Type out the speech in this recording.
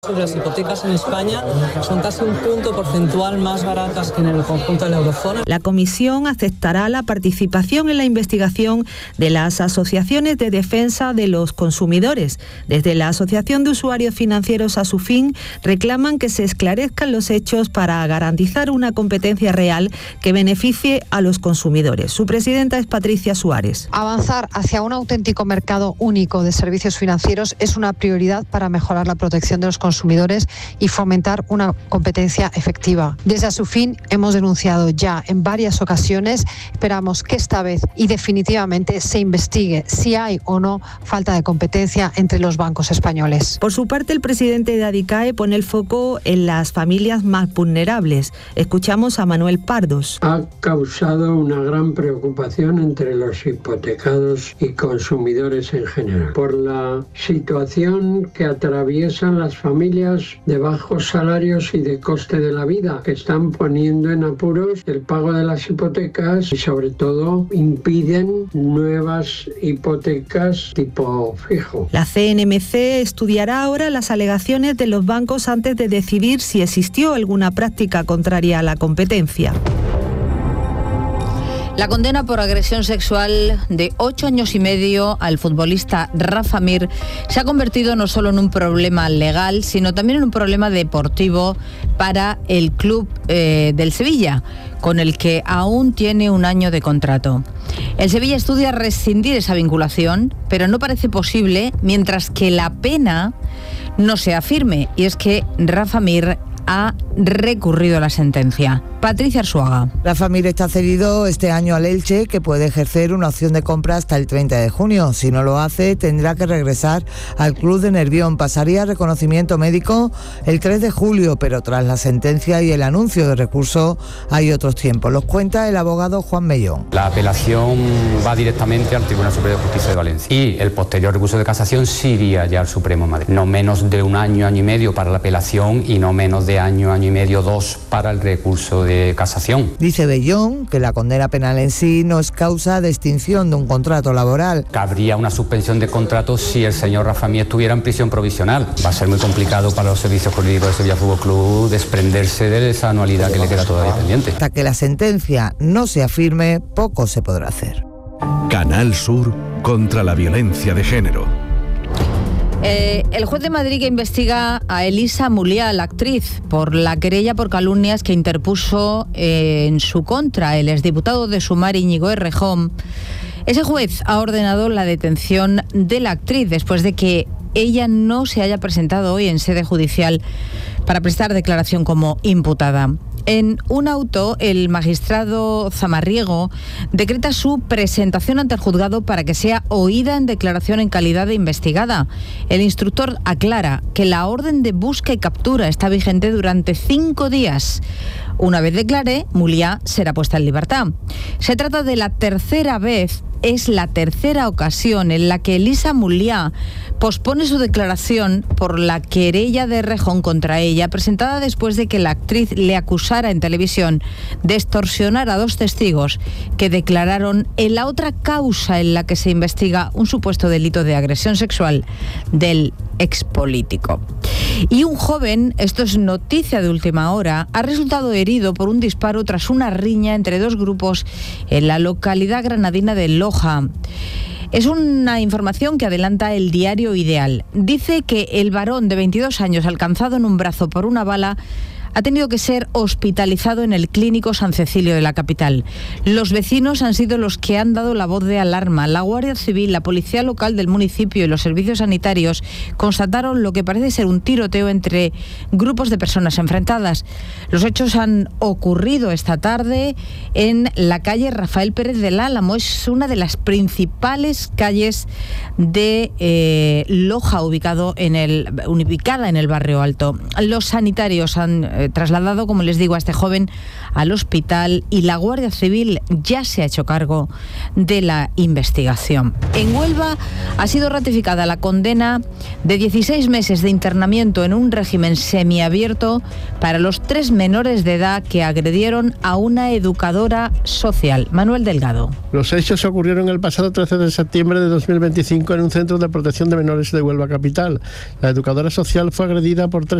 Las hipotecas en España son casi un punto porcentual más baratas que en el conjunto de la eurozona. La Comisión aceptará la participación en la investigación de las asociaciones de defensa de los consumidores. Desde la Asociación de Usuarios Financieros ASUFIN reclaman que se esclarezcan los hechos para garantizar una competencia real que beneficie a los consumidores. Su presidenta es Patricia Suárez. Avanzar hacia un auténtico mercado único de servicios financieros es una prioridad para mejorar la protección de los consumidores y fomentar una competencia efectiva. Desde ASUFIN hemos denunciado ya en varias ocasiones. Esperamos que esta vez y definitivamente se investigue si hay o no falta de competencia entre los bancos españoles. Por su parte, el presidente de ADICAE pone el foco en las familias más vulnerables. Escuchamos a Manuel Pardos. Ha causado una gran preocupación entre los hipotecados y consumidores en general por la situación que atraviesan las familias de bajos salarios y de coste de la vida, que están poniendo en apuros el pago de las hipotecas y sobre todo impiden nuevas hipotecas tipo fijo. La CNMC estudiará ahora las alegaciones de los bancos antes de decidir si existió alguna práctica contraria a la competencia. La condena por agresión sexual de 8 años y medio al futbolista Rafa Mir se ha convertido no solo en un problema legal, sino también en un problema deportivo para el club del Sevilla, con el que aún tiene un año de contrato. El Sevilla estudia rescindir esa vinculación, pero no parece posible mientras que la pena no sea firme, y es que Rafa Mir ha recurrido a la sentencia. Patricia Arzuaga. Rafa Mir está cedido este año al Elche, que puede ejercer una opción de compra hasta el 30 de junio. Si no lo hace, tendrá que regresar al club de Nervión. Pasaría a reconocimiento médico el 3 de julio, pero tras la sentencia y el anuncio de recurso hay otros tiempos. Los cuenta el abogado Juan Mellón. La apelación va directamente al Tribunal Superior de Justicia de Valencia y el posterior recurso de casación sí iría ya al Supremo de Madrid. No menos de un año, año y medio para la apelación y no menos de año, año y medio, 2 para el recurso de casación. Dice Bellón que la condena penal en sí no es causa de extinción de un contrato laboral. Cabría una suspensión de contrato si el señor Rafa Mir estuviera en prisión provisional. Va a ser muy complicado para los servicios jurídicos de Sevilla Fútbol Club desprenderse de esa anualidad que le queda todavía pendiente. Hasta que la sentencia no sea firme, poco se podrá hacer. Canal Sur contra la violencia de género. El juez de Madrid que investiga a Elisa Mulliá, la actriz, por la querella por calumnias que interpuso en su contra el exdiputado de Sumar, Íñigo Errejón. Ese juez ha ordenado la detención de la actriz después de que ella no se haya presentado hoy en sede judicial para prestar declaración como imputada. En un auto, el magistrado Zamarriego decreta su presentación ante el juzgado para que sea oída en declaración en calidad de investigada. El instructor aclara que la orden de busca y captura está vigente durante 5 días. Una vez declare, Mulliá será puesta en libertad. Se trata de la tercera vez, es la tercera ocasión en la que Elisa Mulliá pospone su declaración por la querella de Errejón contra ella, presentada después de que la actriz le acusara en televisión de extorsionar a 2 testigos que declararon en la otra causa en la que se investiga un supuesto delito de agresión sexual del expolítico. Y un joven, esto es noticia de última hora, ha resultado herido por un disparo tras una riña entre 2 grupos en la localidad granadina de Loja. Es una información que adelanta el diario Ideal. Dice que el varón de 22 años alcanzado en un brazo por una bala ha tenido que ser hospitalizado en el Clínico San Cecilio de la capital. Los vecinos han sido los que han dado la voz de alarma. La Guardia Civil, la Policía Local del municipio y los servicios sanitarios constataron lo que parece ser un tiroteo entre grupos de personas enfrentadas. Los hechos han ocurrido esta tarde en la calle Rafael Pérez del Álamo. Es una de las principales calles de Loja, ubicada en el barrio Alto. Los sanitarios han trasladado, como les digo, a este joven al hospital y la Guardia Civil ya se ha hecho cargo de la investigación. En Huelva ha sido ratificada la condena de 16 meses de internamiento en un régimen semiabierto para los 3 menores de edad que agredieron a una educadora social. Manuel Delgado. Los hechos ocurrieron el pasado 13 de septiembre de 2025 en un centro de protección de menores de Huelva capital. La educadora social fue agredida por 3